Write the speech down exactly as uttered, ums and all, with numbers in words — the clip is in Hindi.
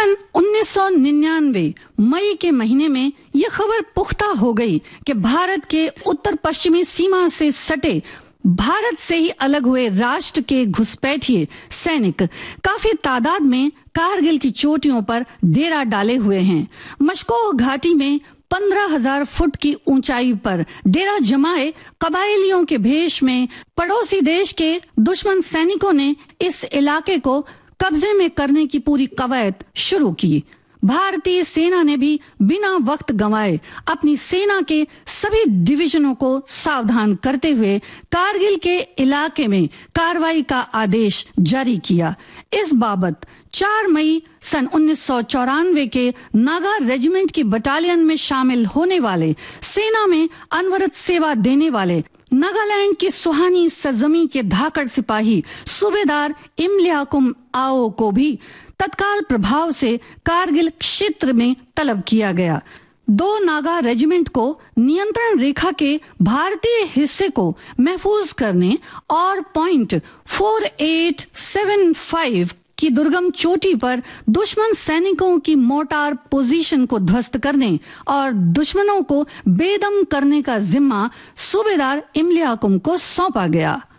सन उन्नीस सौ निन्यानवे मई के महीने में यह खबर पुख्ता हो गई कि भारत के उत्तर पश्चिमी सीमा से सटे भारत से ही अलग हुए राष्ट्र के घुसपैठिए सैनिक काफी तादाद में कारगिल की चोटियों पर डेरा डाले हुए हैं। मशकोह घाटी में पंद्रह हजार फुट की ऊंचाई पर डेरा जमाए कबायलियों के भेष में पड़ोसी देश के दुश्मन सैनिकों ने इस इलाके को कब्जे में करने की पूरी कवायद शुरू की। भारतीय सेना ने भी बिना वक्त गंवाए अपनी सेना के सभी डिवीजनों को सावधान करते हुए कारगिल के इलाके में कार्रवाई का आदेश जारी किया। इस बाबत चार मई सन उन्नीस सौ चौरानवे के नागा रेजिमेंट की बटालियन में शामिल होने वाले, सेना में अनवरत सेवा देने वाले नागालैंड की सुहानी सरजमी के धाकड़ सिपाही सूबेदार इमलियाकुम आओ को भी तत्काल प्रभाव से कारगिल क्षेत्र में तलब किया गया। दो नागा रेजिमेंट को नियंत्रण रेखा के भारतीय हिस्से को महफूज करने और point four eight seven five की दुर्गम चोटी पर दुश्मन सैनिकों की मोर्टार पोजीशन को ध्वस्त करने और दुश्मनों को बेदम करने का जिम्मा सूबेदार इमलियाकुम को सौंपा गया।